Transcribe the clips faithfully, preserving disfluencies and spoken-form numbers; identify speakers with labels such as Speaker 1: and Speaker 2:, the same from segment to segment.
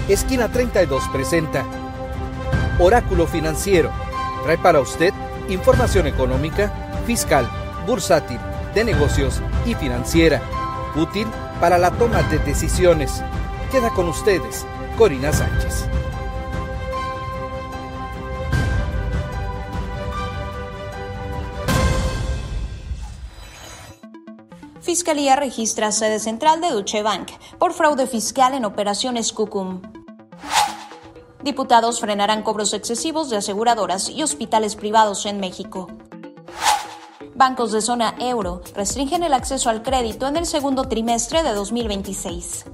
Speaker 1: Esquina treinta y dos presenta Oráculo Financiero. Trae para usted información económica, fiscal, bursátil, de negocios y financiera, útil para la toma de decisiones. Queda con ustedes, Corina Sánchez.
Speaker 2: Fiscalía registra sede central de Deutsche Bank por fraude fiscal en operaciones Cúcum. Diputados frenarán cobros excesivos de aseguradoras y hospitales privados en México. Bancos de zona euro restringen el acceso al crédito en el segundo trimestre de dos mil veintiséis.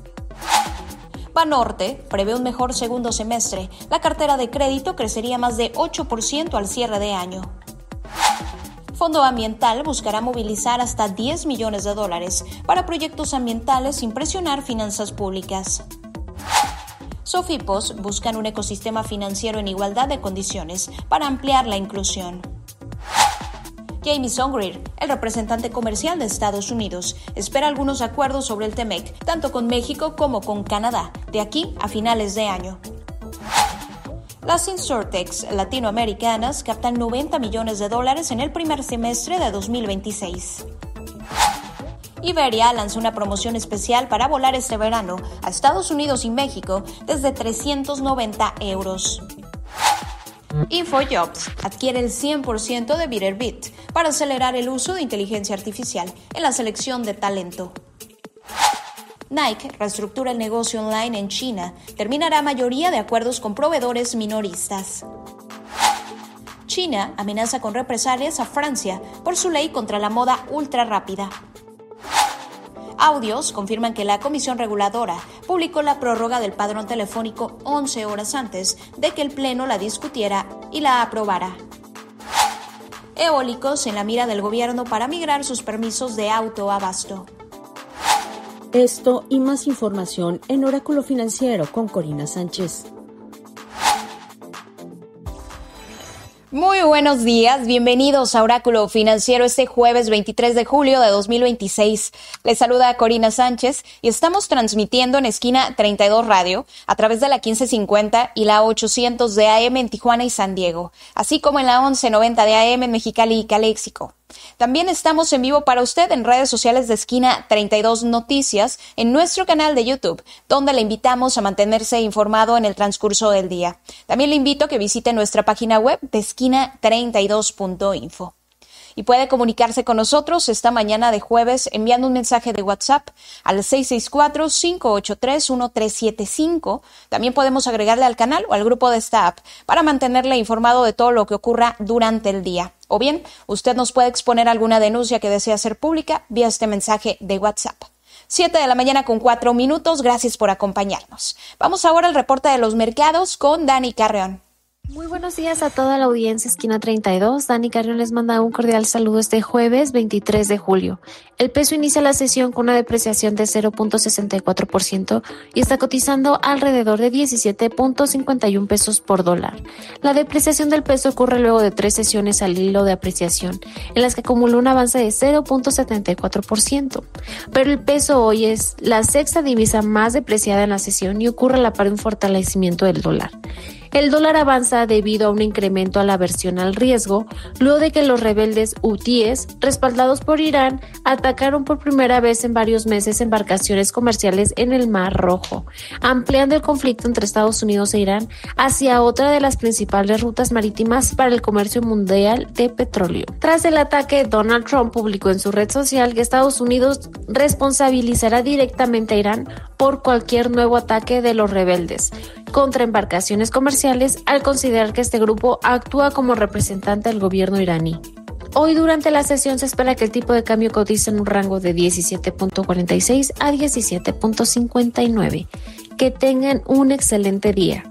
Speaker 2: Banorte prevé un mejor segundo semestre. La cartera de crédito crecería más de ocho por ciento al cierre de año. Fondo Ambiental buscará movilizar hasta diez millones de dólares para proyectos ambientales sin presionar finanzas públicas. Sofipos buscan un ecosistema financiero en igualdad de condiciones para ampliar la inclusión. Jamieson Greer, el representante comercial de Estados Unidos, espera algunos acuerdos sobre el TEMEC, tanto con México como con Canadá, de aquí a finales de año. Las insurtechs latinoamericanas captan noventa millones de dólares en el primer semestre de dos mil veintiséis. Iberia lanzó una promoción especial para volar este verano a Estados Unidos y México desde trescientos noventa euros. InfoJobs adquiere el cien por ciento de Bitterbit para acelerar el uso de inteligencia artificial en la selección de talento. Nike reestructura el negocio online en China, terminará mayoría de acuerdos con proveedores minoristas. China amenaza con represalias a Francia por su ley contra la moda ultra rápida. Audios confirman que la Comisión Reguladora publicó la prórroga del padrón telefónico once horas antes de que el Pleno la discutiera y la aprobara. Eólicos en la mira del gobierno para migrar sus permisos de autoabasto.
Speaker 3: Esto y más información en Oráculo Financiero con Corina Sánchez.
Speaker 2: Muy buenos días, bienvenidos a Oráculo Financiero este jueves veintitrés de julio de dos mil veintiséis. Les saluda Corina Sánchez y estamos transmitiendo en Esquina treinta y dos Radio a través de la quince cincuenta y la ochocientos de A M en Tijuana y San Diego, así como en la once noventa de A M en Mexicali y Caléxico. También estamos en vivo para usted en redes sociales de Esquina treinta y dos Noticias en nuestro canal de YouTube, donde le invitamos a mantenerse informado en el transcurso del día. También le invito a que visite nuestra página web de esquina treinta y dos punto info. Y puede comunicarse con nosotros esta mañana de jueves enviando un mensaje de WhatsApp al seis seis cuatro, cinco ocho tres, uno tres siete cinco. También podemos agregarle al canal o al grupo de esta app para mantenerle informado de todo lo que ocurra durante el día. O bien, usted nos puede exponer alguna denuncia que desea hacer pública vía este mensaje de WhatsApp. siete de la mañana con cuatro minutos. Gracias por acompañarnos. Vamos ahora al reporte de los mercados con Dani Carreón.
Speaker 4: Muy buenos días a toda la audiencia Esquina treinta y dos. Dani Carrión les manda un cordial saludo este jueves veintitrés de julio. El peso inicia la sesión con una depreciación de cero punto sesenta y cuatro por ciento y está cotizando alrededor de diecisiete punto cincuenta y uno pesos por dólar. La depreciación del peso ocurre luego de tres sesiones al hilo de apreciación, en las que acumuló un avance de cero punto setenta y cuatro por ciento. Pero el peso hoy es la sexta divisa más depreciada en la sesión y ocurre a la par de un fortalecimiento del dólar. El dólar avanza debido a un incremento a la aversión al riesgo, luego de que los rebeldes hutíes, respaldados por Irán, atacaron por primera vez en varios meses embarcaciones comerciales en el Mar Rojo, ampliando el conflicto entre Estados Unidos e Irán hacia otra de las principales rutas marítimas para el comercio mundial de petróleo. Tras el ataque, Donald Trump publicó en su red social que Estados Unidos responsabilizará directamente a Irán por cualquier nuevo ataque de los rebeldes contra embarcaciones comerciales, al considerar que este grupo actúa como representante del gobierno iraní. Hoy durante la sesión se espera que el tipo de cambio cotice en un rango de diecisiete punto cuarenta y seis a diecisiete punto cincuenta y nueve. Que tengan un excelente día.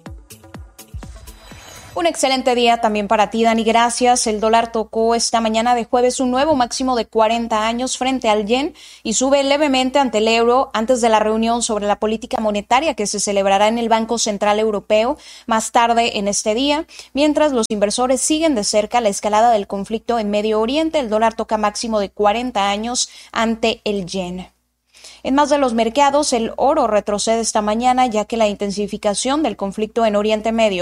Speaker 2: Un excelente día también para ti, Dani, gracias. El dólar tocó esta mañana de jueves un nuevo máximo de cuarenta años frente al yen y sube levemente ante el euro antes de la reunión sobre la política monetaria que se celebrará en el Banco Central Europeo más tarde en este día. Mientras los inversores siguen de cerca la escalada del conflicto en Medio Oriente, el dólar toca máximo de cuarenta años ante el yen. En más de los mercados, el oro retrocede esta mañana ya que la intensificación del conflicto en Oriente Medio